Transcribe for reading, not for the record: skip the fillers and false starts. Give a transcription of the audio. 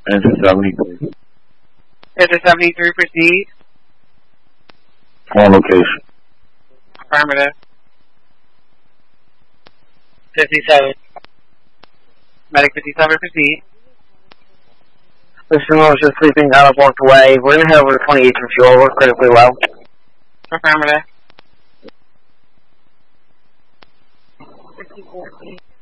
Enter 73. Enter 73, proceed. On location. Affirmative. 57. Medic 57, proceed. This woman was just sleeping, got up, walked away. We're going to head over to 28 for fuel. We're critically low. Affirmative. 54.